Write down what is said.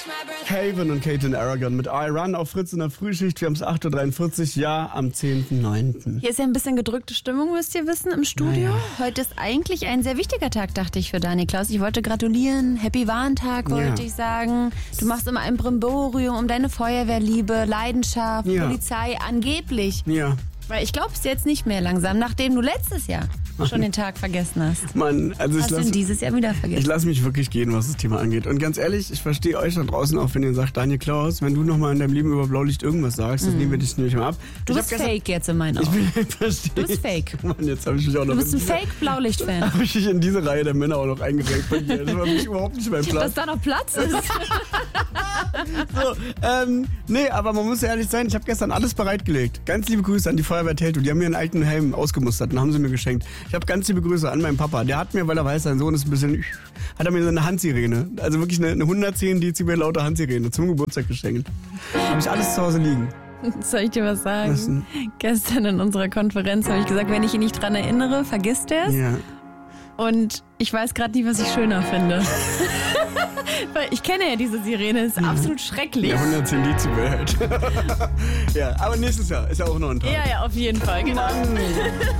Haven und Caitlin Aragon mit I Run auf Fritz in der Frühschicht. Wir haben es 8.43 Uhr, ja, am 10.9. Hier ist ja ein bisschen gedrückte Stimmung, müsst ihr wissen, im Studio. Naja. Heute ist eigentlich ein sehr wichtiger Tag, dachte ich, für Dani Klaus. Ich wollte gratulieren. Happy Warntag, wollte ich sagen. Du machst immer ein Brimborium um deine Feuerwehrliebe, Leidenschaft, Polizei, angeblich. Ja. Weil ich glaube es jetzt nicht mehr langsam, nachdem du letztes Jahr schon den Tag vergessen hast. Mann, also Hast du ihn dieses Jahr wieder vergessen? Ich lasse mich wirklich gehen, was das Thema angeht. Und ganz ehrlich, ich verstehe euch da draußen auch, wenn ihr sagt, Daniel Klaus, wenn du nochmal in deinem Leben über Blaulicht irgendwas sagst, das nehmen wir dich nämlich mal ab. Du bist fake jetzt in meinen Augen. Du bist fake. Mann, jetzt habe ich mich auch noch... Du bist ein Fake-Blaulicht-Fan. Habe ich dich in diese Reihe der Männer auch noch eingedrängt von dir. Das war für mich überhaupt nicht mein Platz. Dass da noch Platz ist. So, nee, aber man muss ehrlich sein, ich habe gestern alles bereitgelegt. Ganz liebe Grüße an die Feuerwehr Teltow. Die haben mir einen alten Helm ausgemustert und haben sie mir geschenkt. Ich habe ganz liebe Grüße an meinen Papa. Der hat mir, weil er weiß, sein Sohn ist ein bisschen... hat er mir so eine Handsirene, also wirklich eine 110 Dezibel laute Handsirene zum Geburtstag geschenkt. Habe ich alles zu Hause liegen. Soll ich dir was sagen? Gestern in unserer Konferenz habe ich gesagt, wenn ich ihn nicht dran erinnere, vergisst er es. Ja. Und ich weiß gerade nicht, was ich schöner finde. Weil ich kenne ja diese Sirene, ist absolut schrecklich. Ja, 110 Dezibel halt. Ja, aber nächstes Jahr ist ja auch noch ein Tag. Ja, auf jeden Fall, genau.